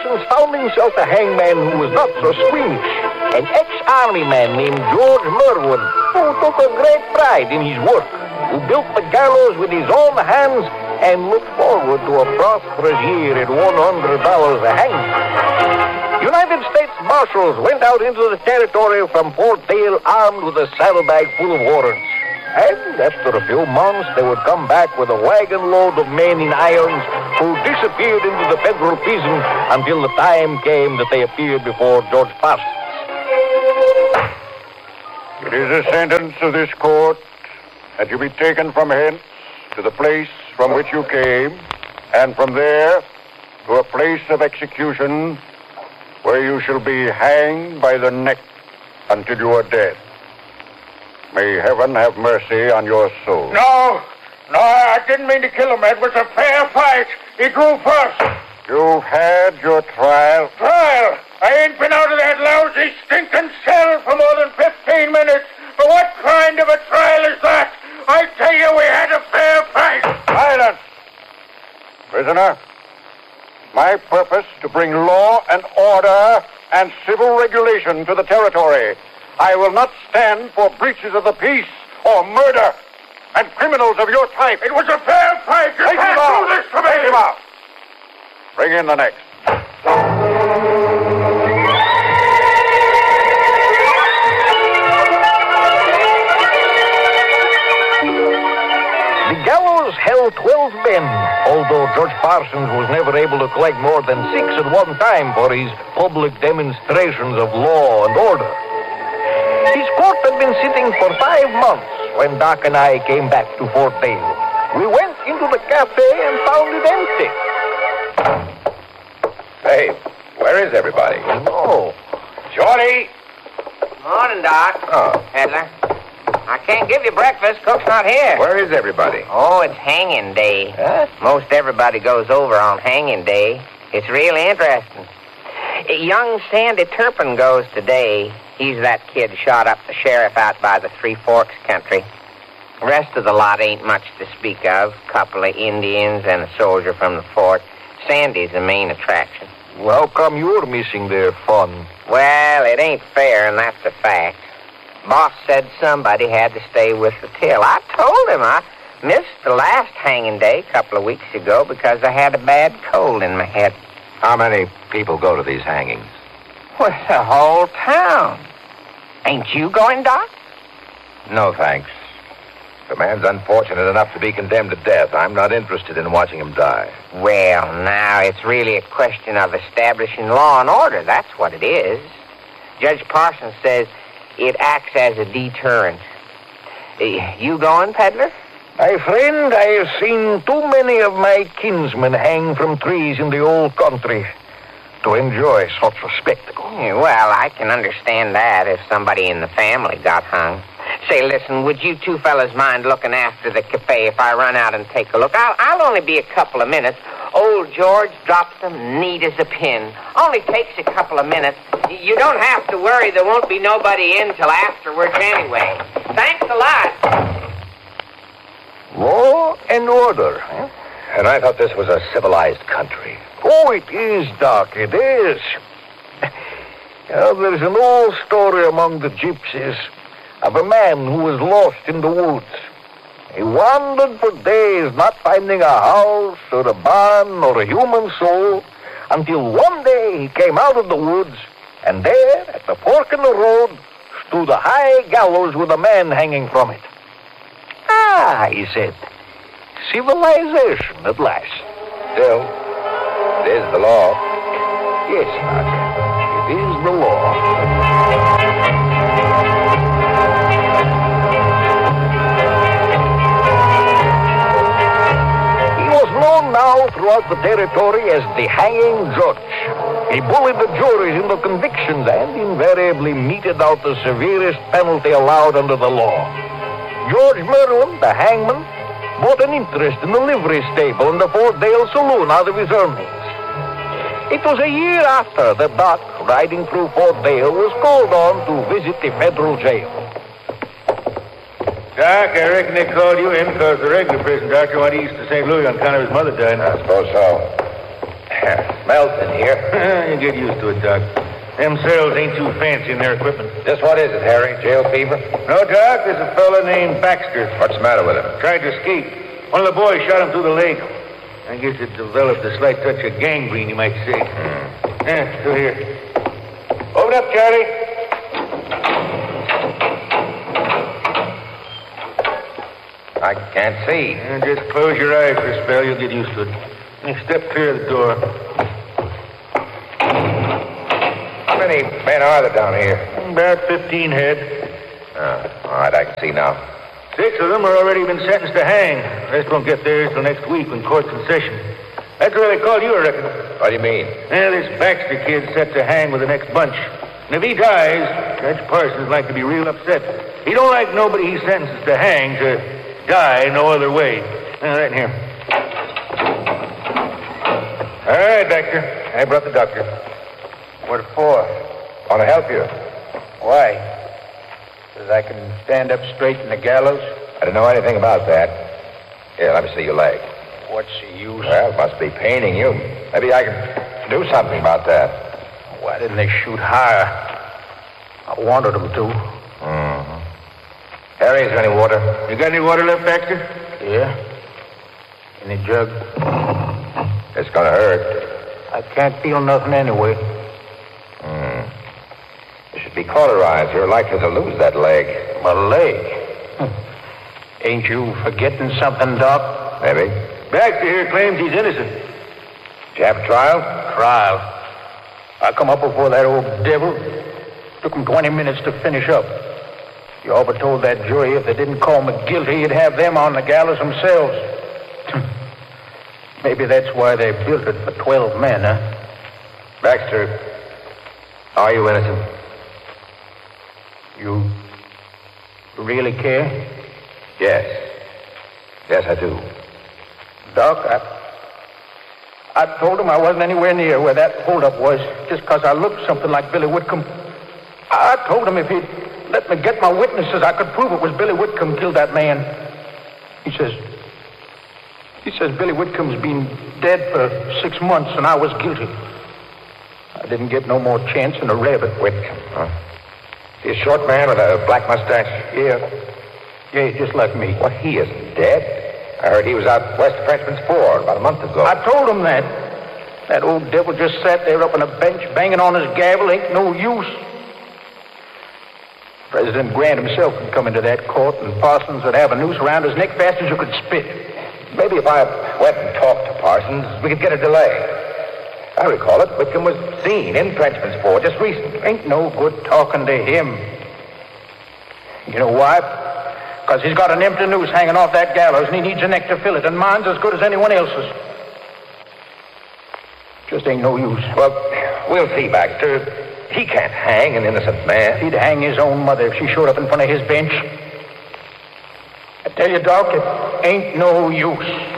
Parsons found himself a hangman who was not so squeamish. An ex-army man named George Merwin, who took a great pride in his work, who built the gallows with his own hands and looked forward to a prosperous year at $100 a hanging. United States Marshals went out into the territory from Fort Dale armed with a saddlebag full of warrants. And after a few months, they would come back with a wagon load of men in irons who disappeared into the federal prison until the time came that they appeared before George Parsons. It is a sentence of this court that you be taken from hence to the place from which you came, and from there to a place of execution where you shall be hanged by the neck until you are dead. May heaven have mercy on your soul. No, I didn't mean to kill him. It was a fair fight. He drew first. You've had your trial. Trial? I ain't been out of that lousy, stinking cell for more than 15 minutes. But what kind of a trial is that? I tell you, we had a fair fight. Silence! Prisoner, my purpose to bring law and order and civil regulation to the territory. I will not stand for breaches of the peace or murder and criminals of your type. It was a fair fight. You Take can't him out. do this to me. Take him out. Bring in the next. The gallows held 12 men, although George Parsons was never able to collect more than 6 at one time for his public demonstrations of law and order. His court had been sitting for 5 months when Doc and I came back to Fort Dale. We went into the cafe and found it empty. Hey, where is everybody? Oh. Shorty! Morning, Doc. Oh. Peddler. I can't give you breakfast. Cook's not here. Where is everybody? Oh, it's hanging day. Huh? Most everybody goes over on hanging day. It's really interesting. Young Sandy Turpin goes today. He's that kid shot up the sheriff out by the Three Forks country. The rest of the lot ain't much to speak of. Couple of Indians and a soldier from the fort. Sandy's the main attraction. Well, how come you're missing their fun? Well, it ain't fair, and that's a fact. Boss said somebody had to stay with the till. I told him I missed the last hanging day a couple of weeks ago because I had a bad cold in my head. How many people go to these hangings? Well, the whole town. Ain't you going, Doc? No, thanks. If a man's unfortunate enough to be condemned to death, I'm not interested in watching him die. Well, now, it's really a question of establishing law and order. That's what it is. Judge Parsons says it acts as a deterrent. You going, Peddler? My friend, I have seen too many of my kinsmen hang from trees in the old country to enjoy such a spectacle. Yeah, well, I can understand that if somebody in the family got hung. Say, listen, would you two fellas mind looking after the cafe if I run out and take a look? I'll only be a couple of minutes. Old George drops them neat as a pin. Only takes a couple of minutes. You don't have to worry. There won't be nobody in till afterwards anyway. Thanks a lot. Law and order, huh? And I thought this was a civilized country. Oh, it is, Doc, it is. There's an old story among the gypsies of a man who was lost in the woods. He wandered for days, not finding a house or a barn or a human soul, until one day he came out of the woods, and there, at the fork in the road, stood a high gallows with a man hanging from it. Ah, he said, civilization at last. Still, it is the law. Yes, Doc, it is the law. Known now throughout the territory as the hanging judge. He bullied the juries into convictions and invariably meted out the severest penalty allowed under the law. George Merlin, the hangman, bought an interest in the livery stable in the Fort Dale saloon out of his earnings. It was a year after that Doc, riding through Fort Dale, was called on to visit the federal jail. Doc, I reckon they called you in because the regular prison doctor went east to St. Louis on account of his mother dying. I suppose so. smells in here. You get used to it, Doc. Them cells ain't too fancy in their equipment. Just what is it, Harry? Jail fever? No, Doc, there's a fella named Baxter. What's the matter with him? Tried to escape. One of the boys shot him through the leg. I guess it developed a slight touch of gangrene, you might say. Yeah, still here. Open up, Charlie. I can't see. Just close your eyes for a spell. You'll get used to it. Now step clear of the door. How many men are there down here? About 15 head. All right, I can see now. 6 of them are already been sentenced to hang. The rest won't get theirs till next week when court's in session. That's why they called you, I reckon. What do you mean? Yeah, this Baxter kid's set to hang with the next bunch. And if he dies, Judge Parsons like to be real upset. He don't like nobody he sentences to hang to die no other way. Right in here. All right, Baxter. I brought the doctor. What for? Want to help you? Why? So I can stand up straight in the gallows? I don't know anything about that. Here, let me see your leg. What's the use? Well, it must be paining you. Maybe I can do something about that. Why didn't they shoot higher? I wanted them to. Mm-hmm. Harry, is there any water? You got any water left, Baxter? Yeah? In the jug? It's gonna hurt. I can't feel nothing anyway. You should be cauterized. You're likely to lose that leg. My leg? Ain't you forgetting something, Doc? Maybe. Baxter here claims he's innocent. Did you have a trial? Trial? I come up before that old devil. Took him 20 minutes to finish up. You all but told that jury if they didn't call me guilty, you'd have them on the gallows themselves. Maybe that's why they built it for 12 men, huh? Baxter, are you innocent? You really care? Yes. Yes, I do. Doc, I told him I wasn't anywhere near where that holdup was just because I looked something like Billy Whitcomb. I told him if he'd let me get my witnesses, I could prove it was Billy Whitcomb killed that man. He says Billy Whitcomb's been dead for 6 months and I was guilty. I didn't get no more chance than a rabbit. Whitcomb, huh? He's a short man with a black mustache? Yeah, just like me. Well, he isn't dead. I heard he was out west of Frenchman's Ford about a month ago. I told him that. That old devil just sat there up on a bench banging on his gavel. Ain't no use. President Grant himself could come into that court and Parsons would have a noose around his neck fast as you could spit. Maybe if I went and talked to Parsons, we could get a delay. I recall it. Whitcomb was seen in Frenchman's Ford just recently. Ain't no good talking to him. You know why? Because he's got an empty noose hanging off that gallows and he needs a neck to fill it, and mine's as good as anyone else's. Just ain't no use. Well, we'll see, Baxter. He can't hang an innocent man. He'd hang his own mother if she showed up in front of his bench. I tell you, Doc, it ain't no use.